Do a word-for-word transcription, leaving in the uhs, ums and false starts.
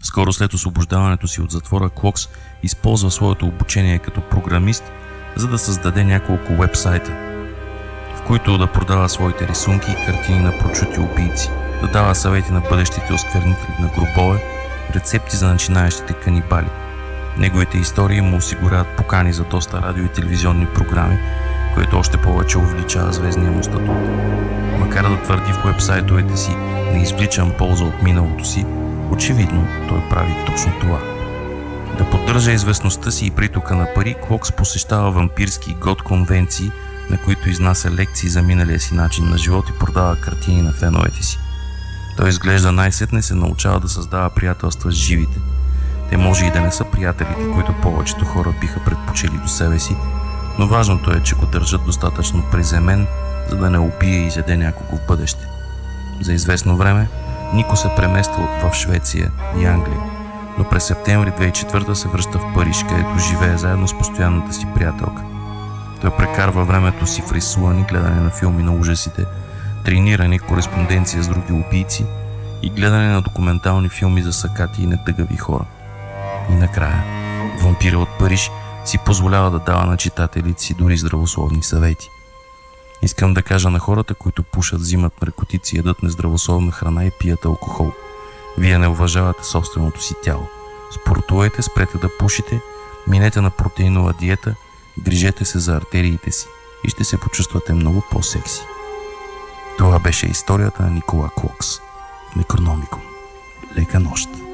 Скоро след освобождаването си от затвора, Клокс използва своето обучение като програмист, за да създаде няколко уебсайта, в които да продава своите рисунки и картини на прочути убийци, да дава съвети на бъдещите осквернители на гробове, рецепти за начинаещите канибали. Неговите истории му осигуряват покани за доста радио и телевизионни програми, което още повече увеличава звездния му статут. Макар да твърди в уебсайтовете си „не извличам полза от миналото си“, очевидно той прави точно това. Да поддържа известността си и притока на пари, Клокс посещава вампирски гот конвенции, на които изнася лекции за миналия си начин на живот и продава картини на феновете си. Той изглежда най-сетне се научава да създава приятелства с живите. Те може и да не са приятелите, които повечето хора биха предпочели до себе си, но важното е, че го държат достатъчно приземен, за да не убие и изяде някого в бъдеще. За известно време Нико се премества в Швеция и Англия, но през септември две хиляди и четвърта се връща в Париж, където живее заедно с постоянната си приятелка. Той прекарва времето си в рисуване, гледане на филми на ужасите, трениране, кореспонденция с други убийци и гледане на документални филми за сакати и недъгави хора. И накрая, вампира от Париж си позволява да дава на читателите си дори здравословни съвети. Искам да кажа на хората, които пушат, взимат наркотици, ядат нездравословна храна и пият алкохол: вие не уважавате собственото си тяло. Спортувайте, спрете да пушите, минете на протеинова диета, грижете се за артериите си и ще се почувствате много по-секси. Това беше историята на Никола Клокс в Некрономикон. Лека нощ!